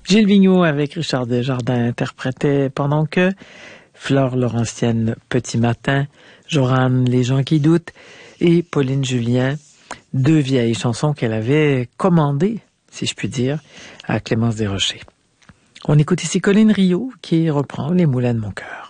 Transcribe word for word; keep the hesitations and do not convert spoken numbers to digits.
Gilles Vigneault avec Richard Desjardins interprétait pendant que Flore Laurentienne, Petit Matin, Joranne, Les gens qui doutent et Pauline Julien, deux vieilles chansons qu'elle avait commandées, si je puis dire, à Clémence Desrochers. On écoute ici Colline Rio qui reprend Les Moulins de mon cœur.